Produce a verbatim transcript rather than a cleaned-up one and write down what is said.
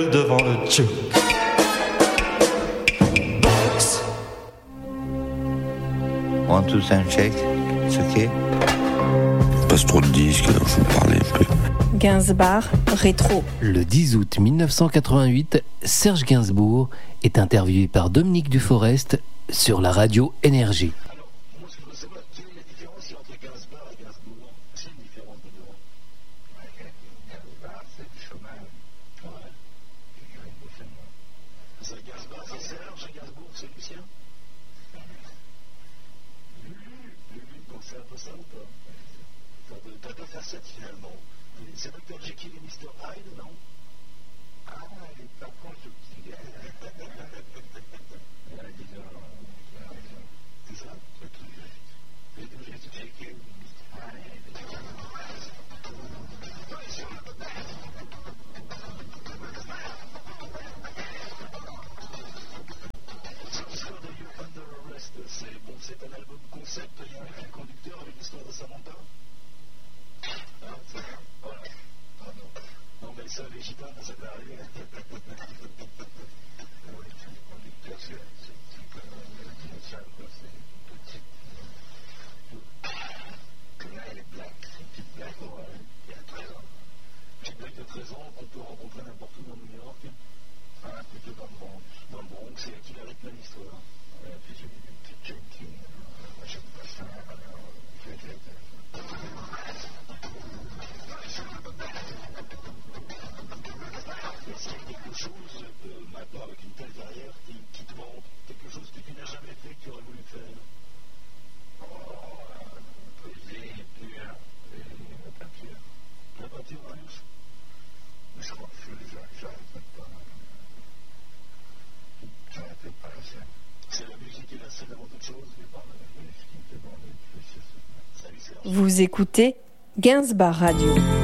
Devant le jukebox. One, two, three, check. It's okay. Passe trop de disques, alors je vous parlais un peu. Gainsbourg rétro. Le dix août mille neuf cent quatre-vingt-huit, Serge Gainsbourg est interviewé par Dominique Duforest sur la radio Énergie. Alors, moi ce que je veux savoir, quelle est la différence entre Gainsbourg et Gainsbourg? C'est une différence de deux. Gainsbourg, c'est du chômage. Ouais. C'est Gainsbourg, c'est Serge, et Gainsbourg, c'est Lucien. Lulu, Lulu, donc c'est un peu ça ou pas? T'as deux facettes finalement. C'est docteur Jekyll et mister Hyde, non? Ah, il est pas con ce petit gars. C'est ça? C'est tout juste. C'est tout juste Jekyll. L'histoire de You Under Arrest, c'est bon, c'est un album concept, il y a un fil conducteur avec l'histoire de Samantha. Ah, c'est ça. Voilà. Ah non. Non, mais ça, les gitanes, ça peut arriver. Oui, le conducteur, c'est un petit peu initial, quoi. C'est une petite. Là, elle est black. C'est une petite black, ouais. Il y a treize ans. Une petite black de treize ans qu'on peut rencontrer n'importe où dans New York. Ah, plutôt dans le Bronx. Dans le Bronx, c'est qui la rythme l'histoire. Ouais, puis j'ai une petite junkie. Moi, j'aime pas ça. C'est Est-ce qu'il y a quelque chose euh, maintenant avec une telle carrière qui, qui te manque, quelque chose que tu n'as jamais fait que tu aurais voulu faire? Oh, la poésie, pure, et la peinture. La peinture, plus? Mais je crois que je j'arrête même pas. J'arrête pas la scène. C'est la musique et la scène avant toute chose, mais pas la musique qui me demande de faire ça. Salut Serge. Vous écoutez Gainsbourg Radio.